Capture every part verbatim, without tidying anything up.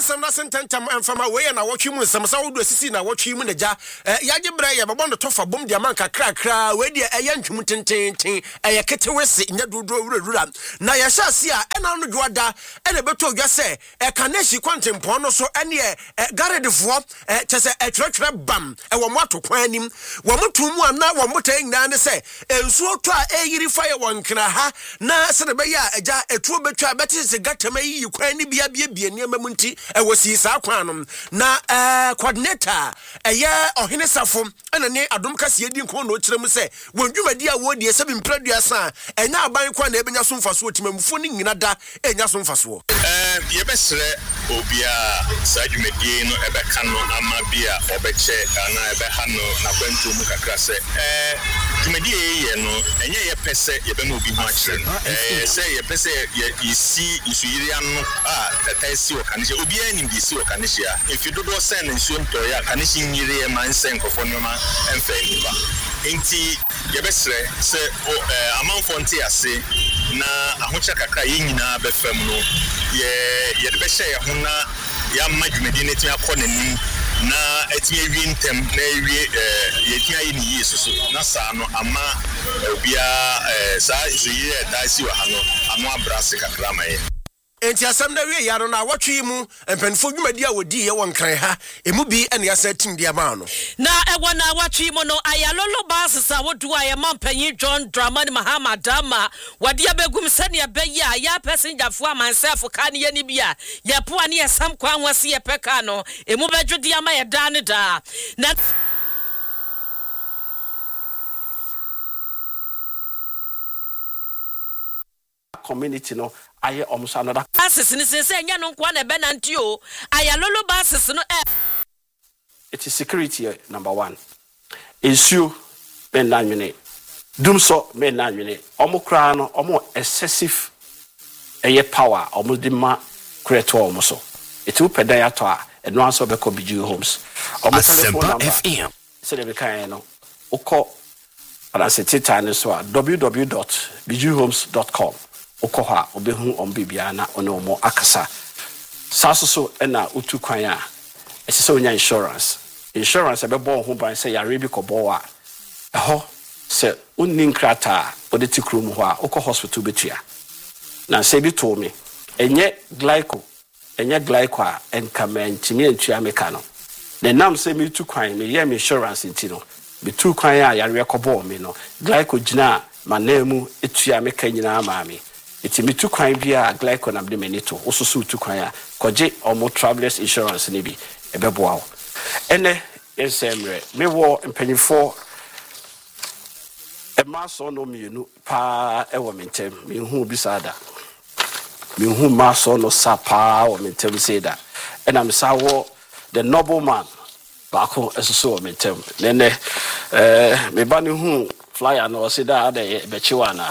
nsam na sententam emfama we na wotwe mu nsam sa wodo sisi na wotwe mu naja yaje bra ye bebo no tofa bom dia man kakra kra we dia eye ntwum tententen eye ketewese nya dodo wurura na ya sha se a ena no dwoada ena beto dwa se e kaneshi kwantempon no so ene e garedefo e chese e twertwere bam e wo moto kwan anim wo moto mu ana wo moto nyina ne se ensuo to a e yiri fa ye wonkra ha na se ne be ya eja etuo betwa beti se gatama yi kwan ni bia bia bia niam mu nti e wosi sa kwan no na eh coordinator eye ohene safo ena ne adom kase edi nko no kire mu se wondwumadi a wo die se bi mpraduasa enya aban kwa na ebenya so mfaso otimamfo ni nyina da enya so mfaso eh ye besre obia sadwumadi no ebe ka no ama bia obeche na ebe ha no na kwantu mu kakra se eh dwumadi ye no enye ye pese ye be no obi ho akire eh se ye pese ye isi isuyiri anu a tataisi o kanise obi anim bi si o kanise a if you do do send nsuo ntoya kanise nyire ye man sen kofo no ma emfa nipa enti ye besre se amanfo nte ase na ahocha kakra ye nyina be fam no ye ye de be hye ye ho na ya madwumadi ne ti akọ nanim na eti ewie ntem na ewie ye ti ayi ni yesu so na sa no ama obia sa isuyire da si wa ha no amo abrase kakra ma ye enti asem na wie ya no na wotwe mu empanfo dwumadi a wodi ye wonkran ha emu bi ene asa tim dia ma no na ewo na wotwe mu no ayalolo basesa wodu aye mampanyi John Dramani Mahama Dama wade abegum sane abeya ya passenger fo amansefo ka ne ye ni bia ye po ane ye sam kwa nwase ye peka no emu bedwodi ama ye da ne da na community no aye omuso another basis ni sense enya no kwa na benanti o ayalolo basis no eh it is security number one issue ben nanwene dumso ben nanwene omukra no omo excessive eye power omo di ma create omuso it will peda ya to a eno aso be ko Biju Homes omo telephone number F M se de be kan no ukọ ala setita ne so a w w w dot biju homes dot com okoha obehu ombibia na ono mo akasa sasoso na utu kwan a esese onya insurance insurance abebo ho ban se yare bi kobo a eho se unni nkrata odeti krum ho a okọ hospital betua na se bi to me enye glyco enye glyco a enkama ntimi antua meka no na nam se mi tu kwan me ye insurance ntino bi tu kwan a yare kobo me no glyco gina manemu etua meka nyina maami iti mi tu kwan bia glyco na bde menito osusu tu kwan a koje omo travelers insurance ni bi ebeboa wo ene esemre me wo mpanyifo e maso no mienu pa e wo mentem me hu bi sada me hu maso no sapa wo mentem seda ena me sa wo the noble man bako esusu wo mentem nene eh me ba ni hu flyer no seda ade be chiwana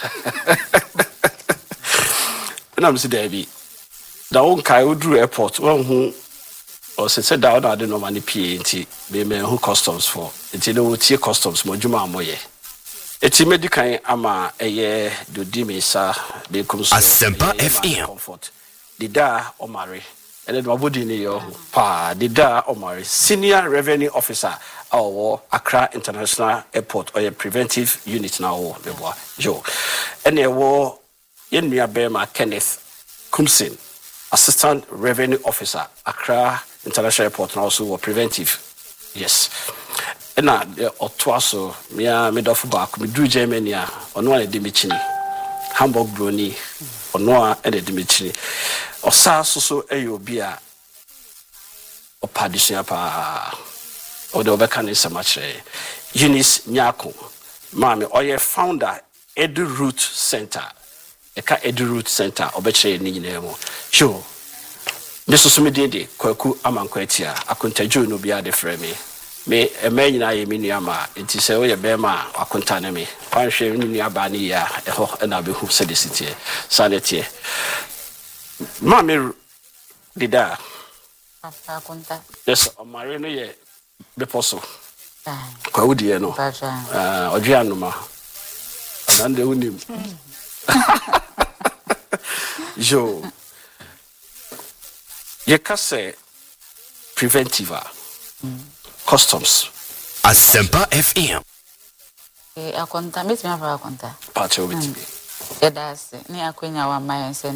na msi debi da won kai odru airport won hu o se se da ona de no mani pie nti be me hu customs for nti no tie customs mo djuma amoye eti medical ama eye dodi me sa be kum so Asempa F M comfort dida omare ele do abodi ni yo pa dida omare senior revenue officer awo Accra International Airport or preventive unit now be boa jo ene wo Yenua Bema Kenneth Kumsin, Assistant Revenue Officer, Accra International Airport, and also preventive. Yes. And now, Otwaso, Mia Medofubak, Midu Germania, Onwa Dimichini, Hamburg Bruni, Onwa and Dimichini, Osa Soso Ayobia, or Padishapa, or the Obekan is so much. Eunice Nyako, Mami, or your founder, Edu Root Center. Eka Edu Root Center obeche ni nyinemo sure this so me dey kwaku amankwatia akontaju no bia de frɛ me me ema nyina ye me nuama enti sɛ wo ye bema akonta ne me kwanhwɛ ni nuaba ne ya ɛho na be hu sɛ de sitie sanetie ma me dida akonta yes omare no ye beposo kwa wudie no ah odwianoma anande unim Jo you can say preventive mm. customs. Asempa F M. Eh, akonta, meti me fa akonta. Part of it. Yeah, that's ne akwenya wa mayen se